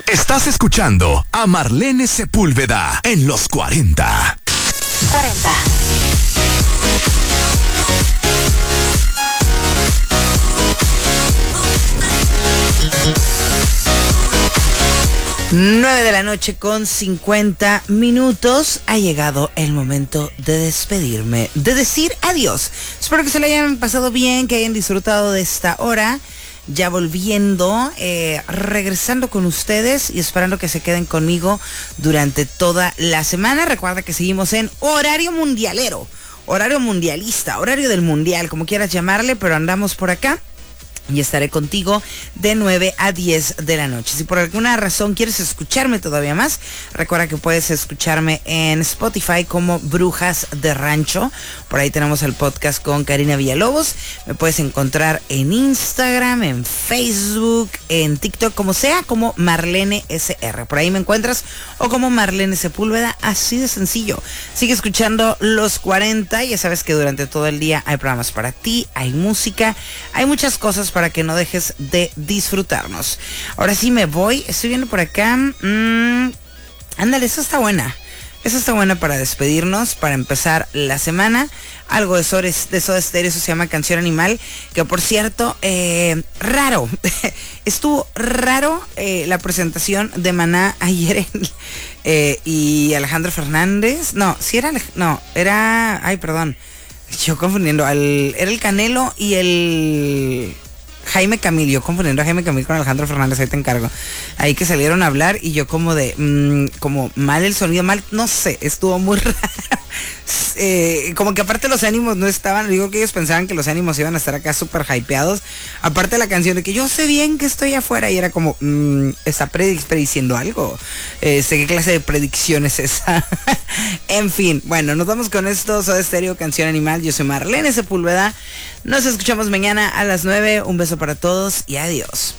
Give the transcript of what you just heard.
Estás escuchando a Marlene Sepúlveda en Los 40. 40. Nueve de la noche con 50 minutos. Ha llegado el momento de despedirme, de decir adiós. Espero que se le hayan pasado bien, que hayan disfrutado de esta hora. Ya volviendo, regresando con ustedes y esperando que se queden conmigo durante toda la semana. Recuerda que seguimos en horario mundialero, horario mundialista, horario del mundial, como quieras llamarle, pero andamos por acá. Y estaré contigo de 9 a 10 de la noche. Si por alguna razón quieres escucharme todavía más, recuerda que puedes escucharme en Spotify como Brujas de Rancho. Por ahí tenemos el podcast con Karina Villalobos. Me puedes encontrar en Instagram, en Facebook, en TikTok, como sea, como Marlene SR. Por ahí me encuentras, o como Marlene Sepúlveda, así de sencillo. Sigue escuchando Los 40. Ya sabes que durante todo el día hay programas para ti, hay música, hay muchas cosas para que no dejes de disfrutarnos. Ahora sí me voy, estoy viendo por acá. Ándale, esa está buena. Esa está buena para despedirnos, para empezar la semana. Algo de Soda Stereo, eso se llama Canción Animal. Que por cierto, raro. Estuvo raro la presentación de Maná ayer y Alejandro Fernández. No, sí era... No, era... Ay, perdón. Yo confundiendo. Era el Canelo y el... Jaime Camil, yo confundiendo a Jaime Camil con Alejandro Fernández, ahí te encargo. Ahí que salieron a hablar y yo como de, como mal el sonido, mal, no sé, estuvo muy raro. Como que aparte los ánimos no estaban, digo que ellos pensaban que los ánimos iban a estar acá súper hypeados. Aparte de la canción de que yo sé bien que estoy afuera y era como, ¿está prediciendo algo? Sé qué clase de predicción es esa. En fin, bueno, nos vamos con esto, Soda Stereo, Canción Animal. Yo soy Marlene Sepúlveda. Nos escuchamos mañana a las 9. Un beso para todos y adiós.